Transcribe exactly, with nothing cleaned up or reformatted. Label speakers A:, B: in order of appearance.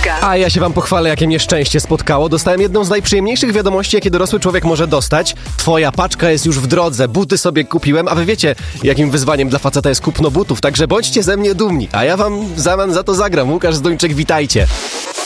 A: paczka.
B: A ja się wam pochwalę, jakie mnie szczęście spotkało. Dostałem jedną z najprzyjemniejszych wiadomości, jakie dorosły człowiek może dostać. Twoja paczka jest już w drodze, buty sobie kupiłem, a wy wiecie, jakim wyzwaniem dla faceta jest kupno butów, także bądźcie ze mnie dumni. A ja wam w zamian za to zagram. Łukasz Zdończyk, witajcie.